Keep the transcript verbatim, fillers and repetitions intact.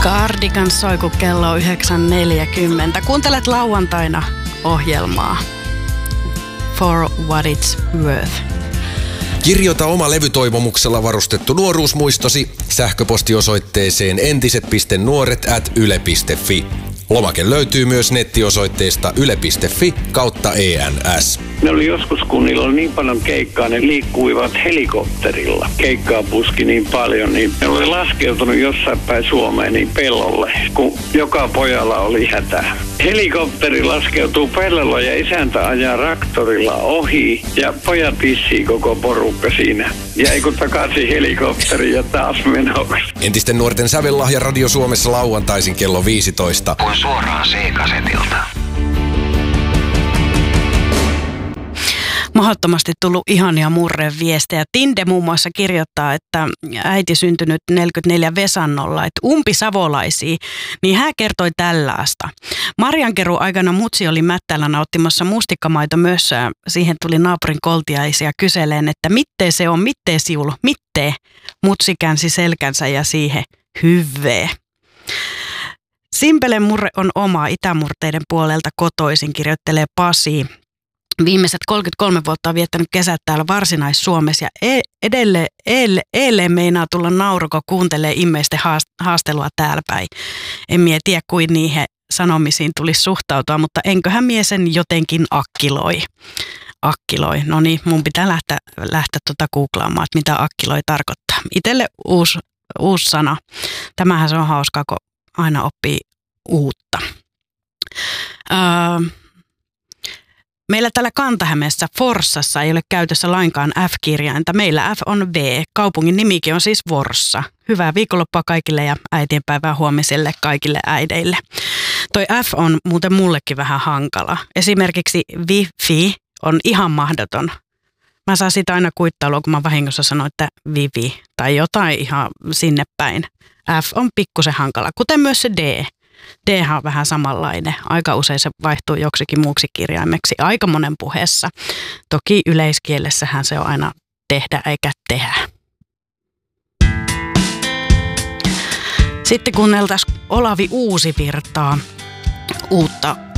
Cardigan soi, kun kello on yhdeksän neljäkymmentä. Kuuntelet lauantaina ohjelmaa For What It's Worth. Kirjoita oma levytoivomuksella varustettu nuoruusmuistosi sähköpostiosoitteeseen entiset piste nuoret at yle piste fi. Lomake löytyy myös nettiosoitteesta yle piste fi kautta E N S. Ne oli joskus, kun niillä oli niin paljon keikkaa, ne liikkuivat helikopterilla. Keikkaa puski niin paljon, niin ne oli laskeutunut jossain päin Suomeen niin pellolle, kun joka pojalla oli hätä. Helikopteri laskeutuu pellolla ja isäntä ajaa traktorilla ohi ja pojat pissii koko porukka siinä. Jäi kun takaisin helikopteri ja taas menoksi. Entisten nuorten sävellahja Radio Suomessa lauantaisin kello viisitoista. Kuin suoraan C-kasetilta. Mahdottomasti tullut ihania murreviestejä. Tinde muun muassa kirjoittaa, että äiti syntynyt neljäkymmentäneljä Vesannolla, että umpisavolaisia, niin hän kertoi tällaista. Marjankeru aikana mutsi oli Mättälä nauttimassa mustikkamaito mössöä. Siihen tuli naapurin koltiaisia kyseleen, että mittee se on, mittee siulu, mittee. Mutsi käänsi selkänsä ja siihen hyvee. Simpele murre on oma itämurteiden puolelta kotoisin, kirjoittelee Pasi. Viimeiset kolmekymmentäkolme vuotta on viettänyt kesät täällä Varsinais-Suomessa ja edelleen, edelleen meinaa tulla nauru, kun kuuntelee immeisten haastelua täällä päin. En mie tiedä, kuin niihin sanomisiin tulisi suhtautua, mutta enköhän mie sen jotenkin akkiloi. Akkiloi. No niin, mun pitää lähteä, lähteä tuota googlaamaan, että mitä akkiloi tarkoittaa. Itelle uusi, uusi sana. Tämähän se on hauskaa, kun aina oppii uutta. Öö, Meillä täällä Kanta-Hämeessä Forssassa ei ole käytössä lainkaan F-kirjainta. Meillä F on V. Kaupungin nimikin on siis Forssa. Hyvää viikonloppua kaikille ja äitienpäivää huomiselle kaikille äideille. Toi F on muuten mullekin vähän hankala. Esimerkiksi Wi-Fi on ihan mahdoton. Mä saan siitä aina kuittailua, kun mä vahingossa sanoin, että Vivi tai jotain ihan sinne päin. F on pikkusen hankala, kuten myös se D. D on vähän samanlainen. Aika usein se vaihtuu joksikin muuksi kirjaimeksi aika monen puheessa. Toki yleiskielessähän se on aina tehdä eikä tehdä. Sitten kuunneltaisiin Olavi Uusivirtaa uutta